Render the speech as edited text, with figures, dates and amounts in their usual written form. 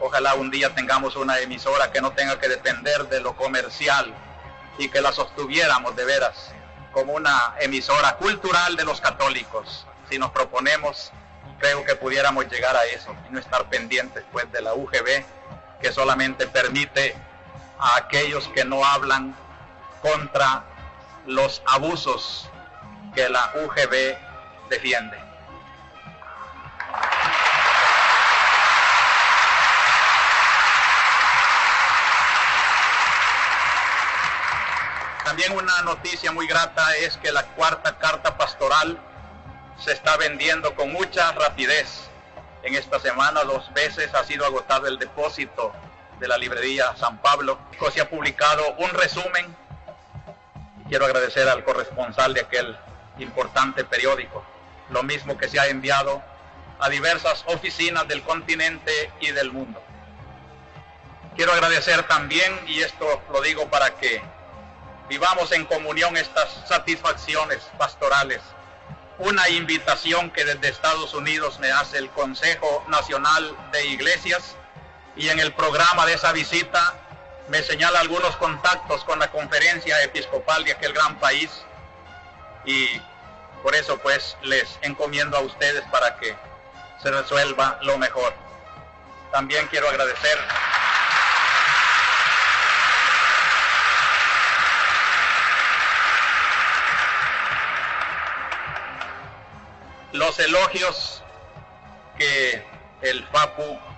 Ojalá un día tengamos una emisora que no tenga que depender de lo comercial y que la sostuviéramos de veras como una emisora cultural de los católicos. Si nos proponemos, creo que pudiéramos llegar a eso y no estar pendientes pues de la UGB, que solamente permite a aquellos que no hablan contra los abusos que la UGB defiende. También una noticia muy grata es que la cuarta carta pastoral se está vendiendo con mucha rapidez. En esta semana 2 veces ha sido agotado el depósito de la librería San Pablo. Se ha publicado un resumen. Quiero agradecer al corresponsal de aquel importante periódico, lo mismo que se ha enviado a diversas oficinas del continente y del mundo. Quiero agradecer también, y esto lo digo para que vivamos en comunión estas satisfacciones pastorales, una invitación que desde Estados Unidos me hace el Consejo Nacional de Iglesias, y en el programa de esa visita me señala algunos contactos con la conferencia episcopal de aquel gran país, y por eso pues les encomiendo a ustedes para que se resuelva lo mejor. También quiero agradecer los elogios que el FAPU